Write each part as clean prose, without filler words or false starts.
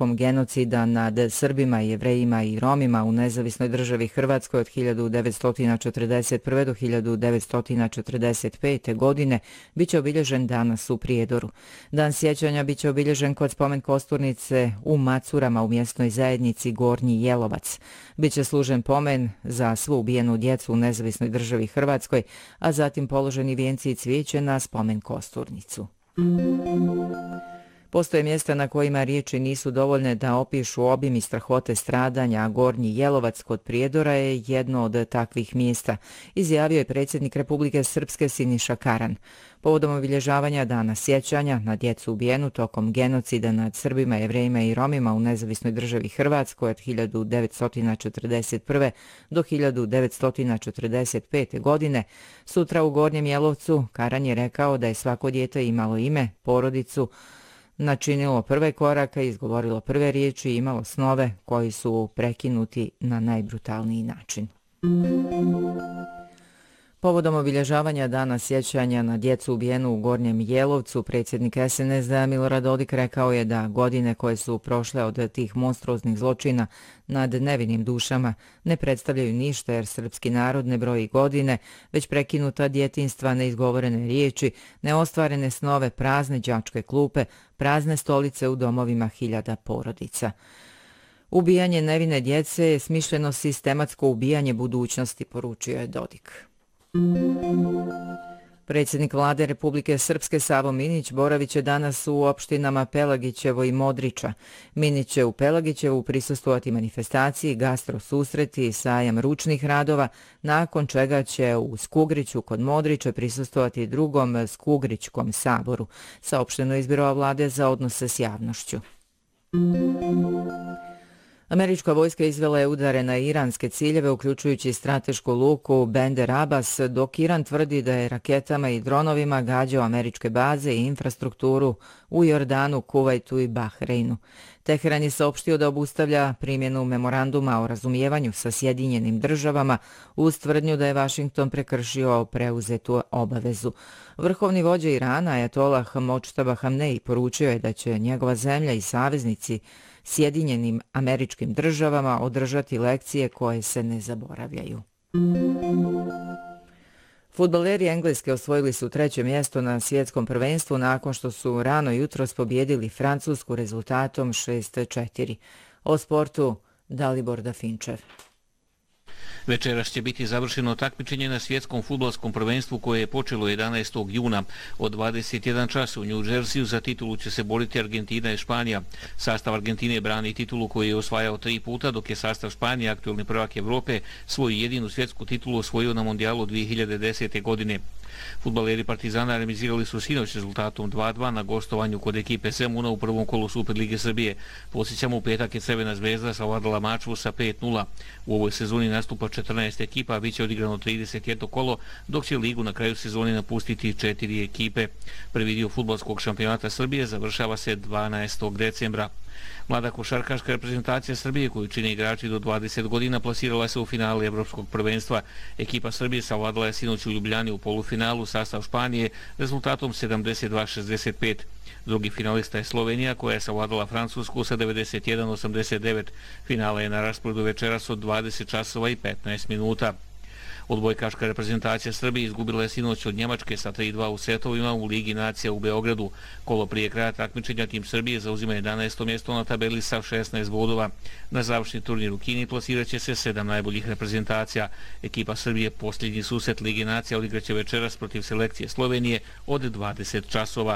tokom genocida nad Srbima, Jevrejima i Romima u nezavisnoj državi Hrvatskoj od 1941. do 1945. godine biće obilježen danas u Prijedoru. Dan sjećanja biće obilježen kod spomen kosturnice u Macurama u mjesnoj zajednici Gornji Jelovac. Biće služen pomen za svu ubijenu djecu u nezavisnoj državi Hrvatskoj, a zatim položeni vijenci i cvijeće na spomen kosturnicu. Postoje mjesta na kojima riječi nisu dovoljne da opišu obim i strahote stradanja, a Gornji Jelovac kod Prijedora je jedno od takvih mjesta, izjavio je predsjednik Republike Srpske Siniša Karan. Povodom obilježavanja dana sjećanja na djecu ubijenu tokom genocida nad Srbima, Jevrejima i Romima u nezavisnoj državi Hrvatskoj od 1941. do 1945. godine, sutra u Gornjem Jelovcu Karan je rekao da je svako dijete imalo ime, porodicu, načinilo prve korake, izgovorilo prve riječi i imalo snove koji su prekinuti na najbrutalniji način. Povodom obilježavanja dana sjećanja na djecu ubijenu u Gornjem Jelovcu, predsjednik SNSD Milorad Dodik rekao je da godine koje su prošle od tih monstruoznih zločina nad nevinim dušama ne predstavljaju ništa jer srpski narod ne broji godine, već prekinuta djetinjstva, neizgovorene riječi, neostvarene snove, prazne đačke klupe, prazne stolice u domovima hiljada porodica. Ubijanje nevine djece je smišljeno sistematsko ubijanje budućnosti, poručio je Dodik. Predsjednik vlade Republike Srpske Savo Minić boravit će danas u opštinama Pelagićevo i Modriča. Minić će u Pelagićevu prisustvovati manifestaciji, gastro susreti i sajam ručnih radova, nakon čega će u Skugriću kod Modrića prisustvovati drugom Skugrićkom saboru, saopšteno iz Biroa vlade za odnose s javnošću. Američka vojska izvela je udare na iranske ciljeve, uključujući stratešku luku Bender Abbas, dok Iran tvrdi da je raketama i dronovima gađao američke baze i infrastrukturu u Jordanu, Kuvajtu i Bahreinu. Teheran je saopštio da obustavlja primjenu memoranduma o razumijevanju sa Sjedinjenim državama uz tvrdnju da je Vašington prekršio preuzetu obavezu. Vrhovni vođa Irana, Ajatolah Močtaba Hamnej, poručio je da će njegova zemlja i saveznici Sjedinjenim Američkim Državama održati lekcije koje se ne zaboravljaju. Fudbaleri Engleske osvojili su 3. mjesto na svjetskom prvenstvu nakon što su rano jutros pobjedili Francusku rezultatom 6:4. O sportu Dalibor Dafinčev. Večeras će biti završeno takmičenje na svjetskom fudbalskom prvenstvu koje je počelo 11. juna. Od 21 časa u New Jersey za titulu će se boriti Argentina i Španija. Sastav Argentine brani titulu koju je osvajao 3 puta, dok je sastav Španije, aktuelni prvak Evrope, svoju jedinu svjetsku titulu osvojio na mondijalu 2010. godine. Fudbaleri Partizana remizirali su sinoć rezultatom 2:2 na gostovanju kod ekipe Zemuna u prvom kolu Superlige Srbije. Podsjećamo, u petak je Crvena zvezda savladala Mačvu sa 5:0. U ovoj sezoni nastupa 14 ekipa, bit će odigrano 31 kolo, dok će ligu na kraju sezone napustiti 4 ekipe. Prvi dio fudbalskog šampionata Srbije završava se 12. decembra. Mlada košarkaška reprezentacija Srbije, koju čine igrači do 20 godina, plasirala se u finale Evropskog prvenstva. Ekipa Srbije savladala je sinoć u Ljubljani u polufinalu sastav Španije rezultatom 72-65. Drugi finalista je Slovenija, koja je savladala Francusku sa 91-89. Finale je na rasporedu večeras od 20 časova i 15 minuta. Odbojkaška reprezentacija Srbije izgubila je sinoć od Njemačke sa 3:2 u setovima u Ligi nacija u Beogradu. Kolo prije kraja takmičenja tim Srbije zauzima 11. mjesto na tabeli sa 16 bodova. Na završni turnir u Kini plasirat će se 7 najboljih reprezentacija. Ekipa Srbije posljednji susret Ligi nacija odigraće večeras protiv selekcije Slovenije od 20 časova.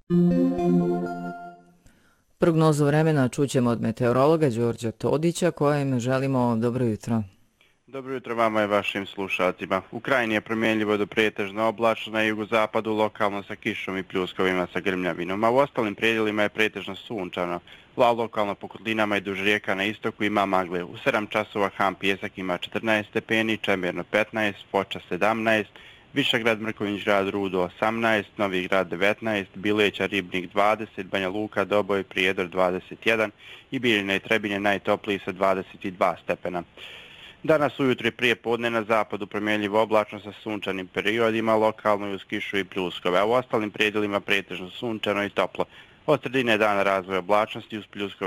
Prognozu vremena čućemo od meteorologa Đorđa Todića, kojem želimo dobro jutro. Dobro jutro vama i vašim slušalcima. U krajini je promjenljivo do pretežno oblačno, na jugozapadu lokalno sa kišom i pljuskovima sa grmljavinom, a u ostalim predjelima je pretežno sunčano. Lokalno po kotlinama i duž rijeka na istoku ima magle. U 7 časova Ham Pjesak ima 14 stepeni, Čemerno 15, Foča 17, Višegrad, Mrkonjić grad, Rudo 18, Novi grad 19, Bileća, Ribnik 20, Banja Luka, Doboj, Prijedor 21 i Bijeljina i Trebinje najtopliji sa 22 stepena. Danas ujutro i prije podne na zapadu promjenljivo oblačno sa sunčanim periodima, lokalno i uz kišu i pljuskove, a u ostalim predjelima pretežno sunčano i toplo. Od sredine dana razvoj oblačnosti uz pljuskove